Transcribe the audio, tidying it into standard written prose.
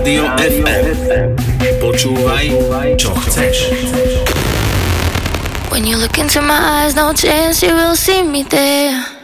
Rádio FM. Počúvaj, čo chceš. When you look into my eyes, no chance you will see me there.